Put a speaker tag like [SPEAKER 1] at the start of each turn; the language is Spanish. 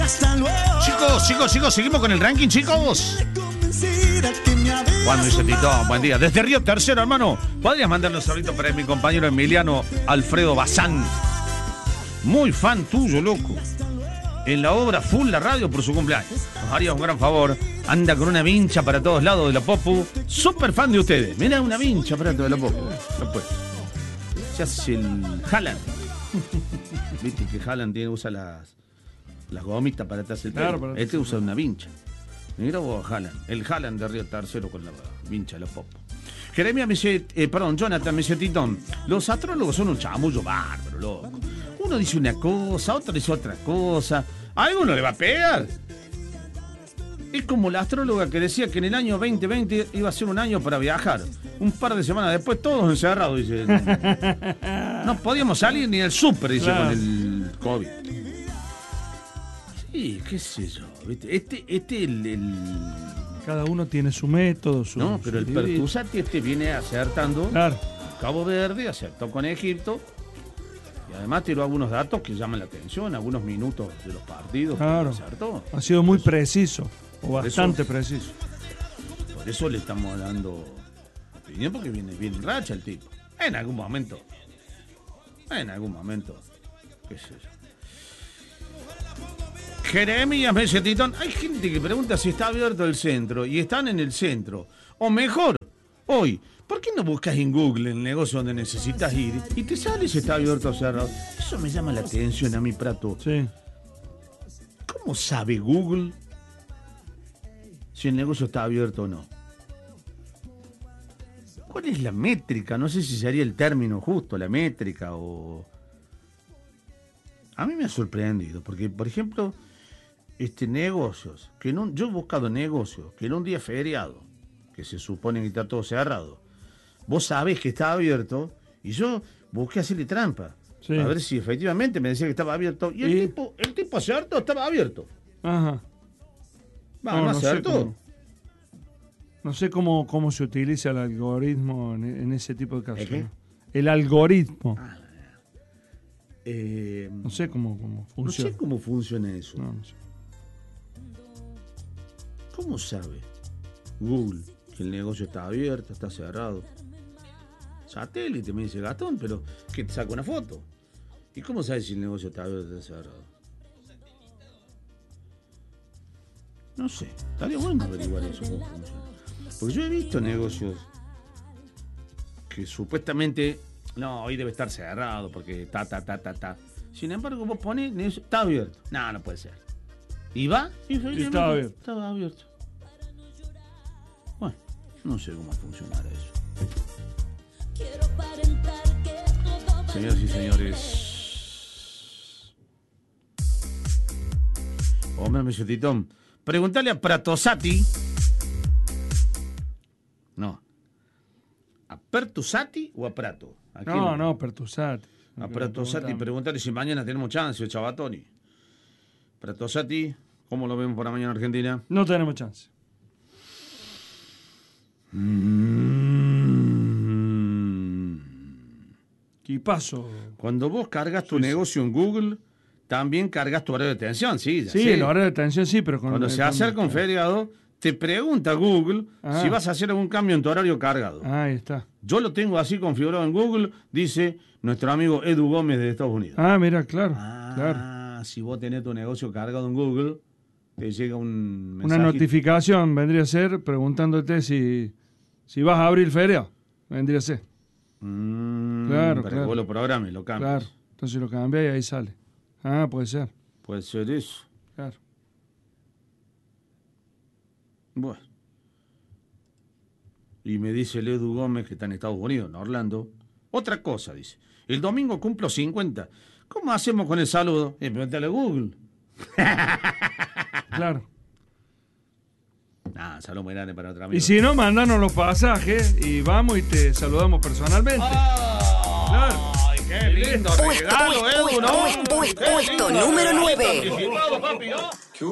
[SPEAKER 1] Chicos, seguimos con el ranking, chicos. Cuando dice Tito, buen día. Desde Río Tercero, hermano. ¿Podrías mandarle un saludito para mi compañero Emiliano Alfredo Bazán? Muy fan tuyo, loco. En la obra Full la Radio por su cumpleaños. Nos haría un gran favor. Anda con una vincha para todos lados de la Popu. Súper fan de ustedes. Mira, una vincha para todos de la Popu. No puede. Se hace el Haaland. Viste que Haaland usa las gomitas para atrás el pelo. Claro, este usa una vincha. Mira vos, Haaland. El Haaland de Río Tercero con la vincha de la Popu. Jeremia me dice, Jonathan me dice, Titón, los astrólogos son un chamullo bárbaro, loco. Uno dice una cosa, otro dice otra cosa. A alguno le va a pegar. Es como la astróloga que decía que en el año 2020 iba a ser un año para viajar. Un par de semanas después, todos encerrados, dice. No podíamos salir ni al súper, dice, claro, con el COVID. Sí, qué sé yo. ¿Viste?
[SPEAKER 2] Cada uno tiene su método.
[SPEAKER 1] No, pero el Pertusati viene acertando.
[SPEAKER 2] Claro.
[SPEAKER 1] Cabo Verde, acertó con Egipto. Y además tiró algunos datos que llaman la atención, algunos minutos de los partidos.
[SPEAKER 2] Claro.
[SPEAKER 1] Acertó.
[SPEAKER 2] Ha sido muy preciso, o bastante preciso.
[SPEAKER 1] Por eso le estamos dando opinión, porque viene bien racha el tipo. En algún momento, qué sé yo. Jeremías me dice, Titón, hay gente que pregunta si está abierto el centro y están en el centro. O mejor, hoy, ¿por qué no buscas en Google el negocio donde necesitas ir y te sale si está abierto o cerrado? Eso me llama la atención a mi Prato.
[SPEAKER 2] Sí.
[SPEAKER 1] ¿Cómo sabe Google si el negocio está abierto o no? ¿Cuál es la métrica? No sé si sería el término justo, la métrica o... A mí me ha sorprendido, porque, por ejemplo, negocios, yo he buscado negocios que en un día feriado, que se supone que está todo cerrado, vos sabés que está abierto, y yo busqué hacerle trampa, sí, a ver si efectivamente me decía que estaba abierto, y el tipo acertó, estaba abierto.
[SPEAKER 2] Ajá.
[SPEAKER 1] No acertó.
[SPEAKER 2] No sé cómo se utiliza el algoritmo en ese tipo de casos. ¿No? El algoritmo. No sé cómo funciona.
[SPEAKER 1] No sé cómo funciona eso.
[SPEAKER 2] No sé.
[SPEAKER 1] ¿Cómo sabe Google que el negocio está abierto, está cerrado? Satélite, me dice Gastón, pero que te saca una foto. ¿Y cómo sabes si el negocio está abierto o está cerrado? No sé, estaría bueno averiguar eso, cómo funciona. Porque yo he visto negocios que supuestamente, no, hoy debe estar cerrado porque ta. Sin embargo, vos pones, está abierto. No puede ser. ¿Y va?
[SPEAKER 2] Y estaba abierto.
[SPEAKER 1] Estaba abierto. Bueno, no sé cómo funcionará eso. Señoras y señores. Hombre, me dice Titón. Preguntale a Pratosati. No. ¿A Pertusati o a Prato?
[SPEAKER 2] No, Pertusati.
[SPEAKER 1] A Pratosati, preguntale si mañana tenemos chance, Chavatoni. Pratosati, ¿cómo lo vemos para mañana en Argentina?
[SPEAKER 2] No tenemos chance. ¿Qué pasó?
[SPEAKER 1] Cuando vos cargas tu negocio en Google, también cargas tu horario de atención, sí.
[SPEAKER 2] Sí, el horario de atención sí, pero
[SPEAKER 1] cuando se acerca un feriado, te pregunta Google si vas a hacer algún cambio en tu horario cargado.
[SPEAKER 2] Ahí está.
[SPEAKER 1] Yo lo tengo así configurado en Google, dice nuestro amigo Edu Gómez de Estados Unidos.
[SPEAKER 2] Mira, claro.
[SPEAKER 1] Si vos tenés tu negocio cargado en Google, te llega un mensaje.
[SPEAKER 2] Una notificación vendría a ser preguntándote si vas a abrir feriado. Vendría a ser. Claro.
[SPEAKER 1] Para que vos lo programes, lo cambies.
[SPEAKER 2] Claro. Entonces lo cambias y ahí sale. Puede ser.
[SPEAKER 1] Puede ser eso.
[SPEAKER 2] Claro.
[SPEAKER 1] Bueno. Y me dice el Edu Gómez, que está en Estados Unidos, en Orlando. Otra cosa, dice. El domingo cumplo 50. ¿Cómo hacemos con el saludo? Pregúntale a Google.
[SPEAKER 2] Claro.
[SPEAKER 1] Saludo muy grande para otra amiga.
[SPEAKER 2] Y si no, mandanos los pasajes y vamos y te saludamos personalmente.
[SPEAKER 1] Claro. ¡Ay, qué lindo regalo, Edu, ¿no?
[SPEAKER 3] Puesto número 9.